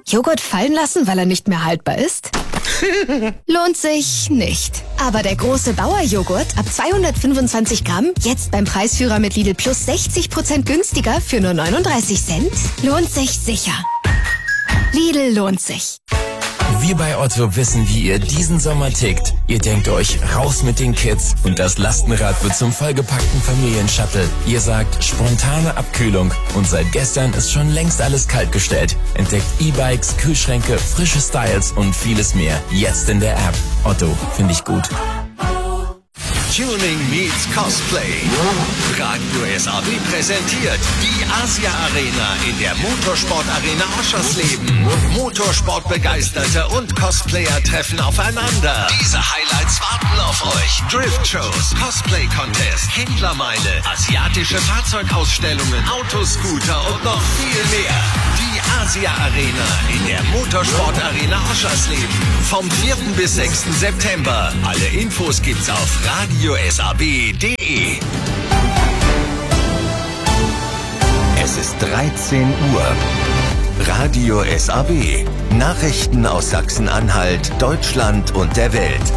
Joghurt fallen lassen, weil er nicht mehr haltbar ist? Lohnt sich nicht. Aber der große Bauer-Joghurt ab 225 Gramm, jetzt beim Preisführer mit Lidl Plus 60% günstiger für nur 39 Cent, lohnt sich sicher. Lidl lohnt sich. Wir bei Otto wissen, wie ihr diesen Sommer tickt. Ihr denkt euch, raus mit den Kids und das Lastenrad wird zum vollgepackten Familienshuttle. Ihr sagt, spontane Abkühlung und seit gestern ist schon längst alles kaltgestellt. Entdeckt E-Bikes, Kühlschränke, frische Styles und vieles mehr. Jetzt in der App. Otto, finde ich gut. Tuning meets Cosplay. Radio SAB präsentiert die Asia Arena in der Motorsport Arena Oschersleben. Motorsportbegeisterte und Cosplayer treffen aufeinander. Diese Highlights warten auf euch. Drift-Shows, Cosplay-Contest, Händlermeile, asiatische Fahrzeugausstellungen, Autoscooter und noch viel mehr. Die Asia Arena in der Motorsport Arena Oschersleben. Vom 4. bis 6. September. Alle Infos gibt's auf radiosab.de. Es ist 13 Uhr. Radio SAB. Nachrichten aus Sachsen-Anhalt, Deutschland und der Welt.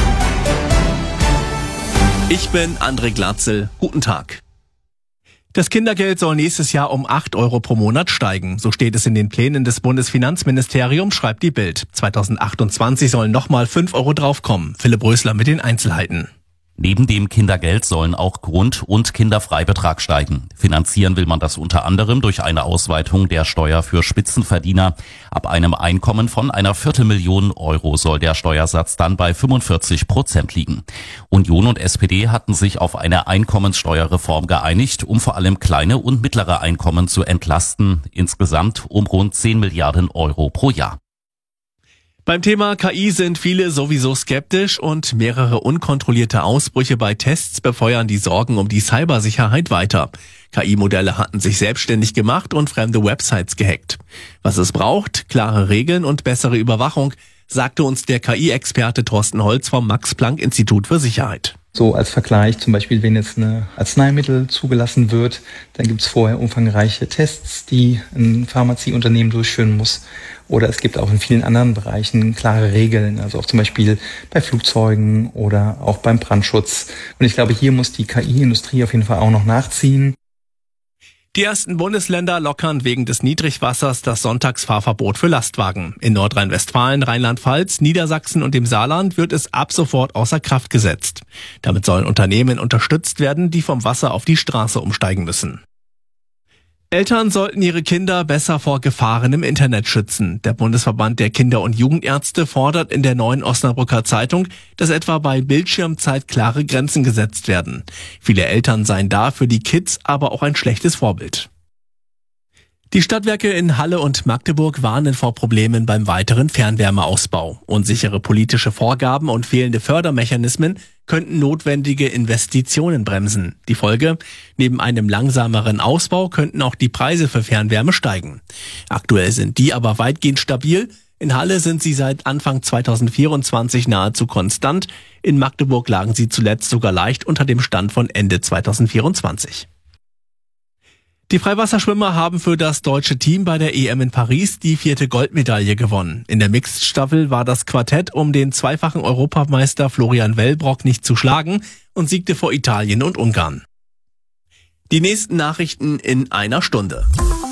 Ich bin André Glatzel. Guten Tag. Das Kindergeld soll nächstes Jahr um 8 Euro pro Monat steigen. So steht es in den Plänen des Bundesfinanzministeriums, schreibt die Bild. 2028 sollen nochmal 5 Euro draufkommen. Philipp Rösler mit den Einzelheiten. Neben dem Kindergeld sollen auch Grund- und Kinderfreibetrag steigen. Finanzieren will man das unter anderem durch eine Ausweitung der Steuer für Spitzenverdiener. Ab einem Einkommen von einer Viertelmillion Euro soll der Steuersatz dann bei 45% liegen. Union und SPD hatten sich auf eine Einkommenssteuerreform geeinigt, um vor allem kleine und mittlere Einkommen zu entlasten. Insgesamt um rund 10 Milliarden Euro pro Jahr. Beim Thema KI sind viele sowieso skeptisch und mehrere unkontrollierte Ausbrüche bei Tests befeuern die Sorgen um die Cybersicherheit weiter. KI-Modelle hatten sich selbstständig gemacht und fremde Websites gehackt. Was es braucht, klare Regeln und bessere Überwachung, sagte uns der KI-Experte Thorsten Holz vom Max-Planck-Institut für Sicherheit. So als Vergleich, zum Beispiel, wenn jetzt ein Arzneimittel zugelassen wird, dann gibt es vorher umfangreiche Tests, die ein Pharmazieunternehmen durchführen muss. Oder es gibt auch in vielen anderen Bereichen klare Regeln, also auch zum Beispiel bei Flugzeugen oder auch beim Brandschutz. Und ich glaube, hier muss die KI-Industrie auf jeden Fall auch noch nachziehen. Die ersten Bundesländer lockern wegen des Niedrigwassers das Sonntagsfahrverbot für Lastwagen. In Nordrhein-Westfalen, Rheinland-Pfalz, Niedersachsen und dem Saarland wird es ab sofort außer Kraft gesetzt. Damit sollen Unternehmen unterstützt werden, die vom Wasser auf die Straße umsteigen müssen. Eltern sollten ihre Kinder besser vor Gefahren im Internet schützen. Der Bundesverband der Kinder- und Jugendärzte fordert in der Neuen Osnabrücker Zeitung, dass etwa bei Bildschirmzeit klare Grenzen gesetzt werden. Viele Eltern seien da für die Kids aber auch ein schlechtes Vorbild. Die Stadtwerke in Halle und Magdeburg warnen vor Problemen beim weiteren Fernwärmeausbau. Unsichere politische Vorgaben und fehlende Fördermechanismen könnten notwendige Investitionen bremsen. Die Folge? Neben einem langsameren Ausbau könnten auch die Preise für Fernwärme steigen. Aktuell sind die aber weitgehend stabil. In Halle sind sie seit Anfang 2024 nahezu konstant. In Magdeburg lagen sie zuletzt sogar leicht unter dem Stand von Ende 2024. Die Freiwasserschwimmer haben für das deutsche Team bei der EM in Paris die 4. Goldmedaille gewonnen. In der Mixed-Staffel war das Quartett um den zweifachen Europameister Florian Wellbrock nicht zu schlagen und siegte vor Italien und Ungarn. Die nächsten Nachrichten in einer Stunde.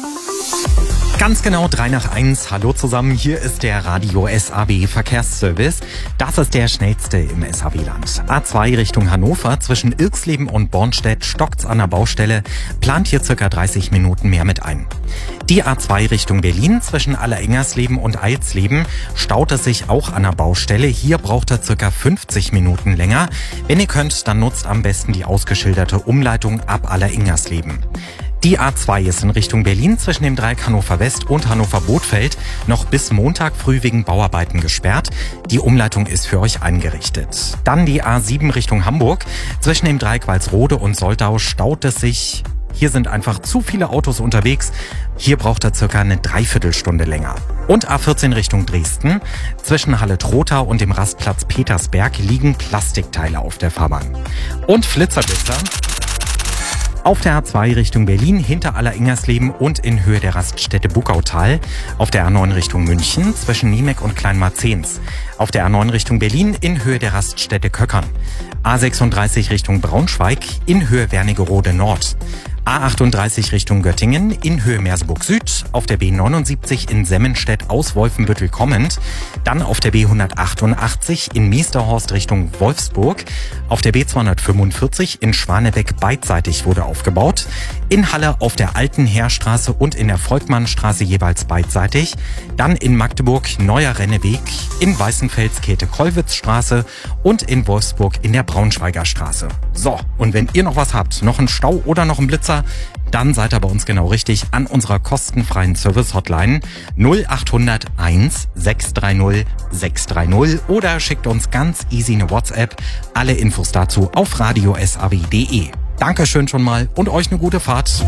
Ganz genau 3:01. Hallo zusammen, hier ist der Radio SAB Verkehrsservice. Das ist der schnellste im SAB-Land. A2 Richtung Hannover zwischen Irxleben und Bornstedt stockt's an der Baustelle, plant hier circa 30 Minuten mehr mit ein. Die A2 Richtung Berlin zwischen Allerengersleben und Eilsleben staut es sich auch an der Baustelle. Hier braucht er circa 50 Minuten länger. Wenn ihr könnt, dann nutzt am besten die ausgeschilderte Umleitung ab Allerengersleben. Die A2 ist in Richtung Berlin zwischen dem Dreieck Hannover West und Hannover Bothfeld noch bis Montag früh wegen Bauarbeiten gesperrt. Die Umleitung ist für euch eingerichtet. Dann die A7 Richtung Hamburg. Zwischen dem Dreieck Walsrode und Soldau staut es sich. Hier sind einfach zu viele Autos unterwegs. Hier braucht er circa eine Dreiviertelstunde länger. Und A14 Richtung Dresden. Zwischen Halle-Trotha und dem Rastplatz Petersberg liegen Plastikteile auf der Fahrbahn. Und Flitzerblitzer. Auf der A2 Richtung Berlin hinter Aller-Ingersleben und in Höhe der Raststätte Buckautal. Auf der A9 Richtung München zwischen Niemek und Kleinmarzens. Auf der A9 Richtung Berlin in Höhe der Raststätte Köckern. A36 Richtung Braunschweig in Höhe Wernigerode Nord. A38 Richtung Göttingen in Höhe Merseburg Süd, auf der B79 in Semmenstedt aus Wolfenbüttel kommend, dann auf der B188 in Meesterhorst Richtung Wolfsburg, auf der B245 in Schwanebeck beidseitig wurde aufgebaut, in Halle auf der Alten Heerstraße und in der Volkmannstraße jeweils beidseitig, dann in Magdeburg Neuer Renneweg, in Weißenfels Käthe-Kollwitz-Straße und in Wolfsburg in der Braunschweiger Straße. So, und wenn ihr noch was habt, noch einen Stau oder noch einen Blitzer, dann seid ihr bei uns genau richtig an unserer kostenfreien Service-Hotline 0800 1 630 630 oder schickt uns ganz easy eine WhatsApp. Alle Infos dazu auf radiosaw.de. Dankeschön schon mal und euch eine gute Fahrt.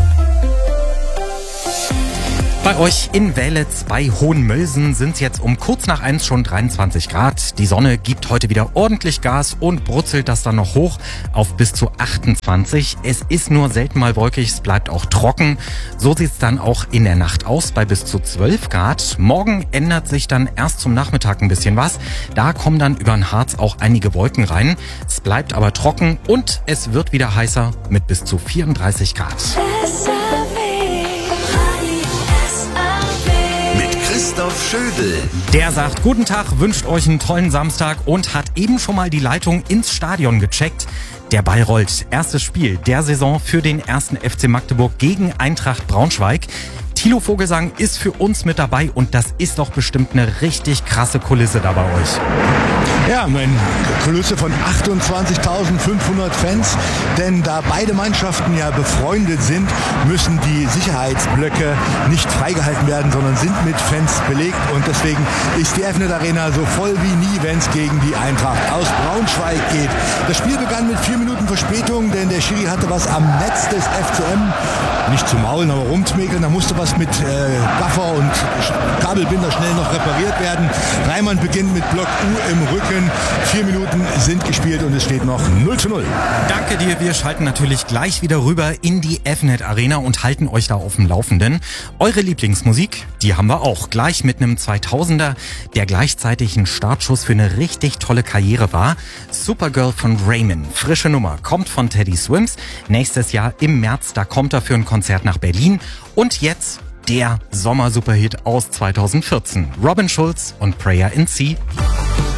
Bei euch in Wälitz bei Hohenmölsen sind es jetzt um kurz nach 1 schon 23 Grad. Die Sonne gibt heute wieder ordentlich Gas und brutzelt das dann noch hoch auf bis zu 28. Es ist nur selten mal wolkig, es bleibt auch trocken. So sieht es dann auch in der Nacht aus bei bis zu 12 Grad. Morgen ändert sich dann erst zum Nachmittag ein bisschen was. Da kommen dann über den Harz auch einige Wolken rein. Es bleibt aber trocken und es wird wieder heißer mit bis zu 34 Grad. Christoph Schödel. Der sagt guten Tag, wünscht euch einen tollen Samstag und hat eben schon mal die Leitung ins Stadion gecheckt. Der Ball rollt. Erstes Spiel der Saison für den 1. FC Magdeburg gegen Eintracht Braunschweig. Thilo Vogelsang ist für uns mit dabei und das ist doch bestimmt eine richtig krasse Kulisse da bei euch. Ja, eine Kulisse von 28.500 Fans, denn da beide Mannschaften ja befreundet sind, müssen die Sicherheitsblöcke nicht freigehalten werden, sondern sind mit Fans belegt und deswegen ist die F-Net Arena so voll wie nie, wenn es gegen die Eintracht aus Braunschweig geht. Das Spiel begann mit 4 Minuten Verspätung, denn der Schiri hatte was am Netz des FCM, nicht zu maulen, aber rumzmäkeln, da musste was mit Gaffer und Kabelbinder schnell noch repariert werden. Reimann beginnt mit Block U im Rücken. 4 Minuten sind gespielt und es steht noch 0:0. Danke dir. Wir schalten natürlich gleich wieder rüber in die F-Net Arena und halten euch da auf dem Laufenden. Eure Lieblingsmusik, die haben wir auch. Gleich mit einem 2000er, der gleichzeitig ein Startschuss für eine richtig tolle Karriere war. Supergirl von Raymond. Frische Nummer. Kommt von Teddy Swims. Nächstes Jahr im März, da kommt er für ein Konzert nach Berlin. Und jetzt der Sommer-Superhit aus 2014. Robin Schulz und Prayer in Sea.